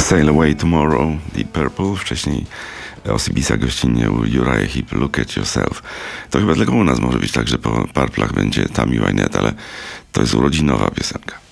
Sail Away Tomorrow, Deep Purple, wcześniej Osibisa gościnnie u Uriah Heep, Look at Yourself. To chyba tylko u nas może być tak, że po Purplach będzie Tammy Wynette, ale to jest urodzinowa piosenka.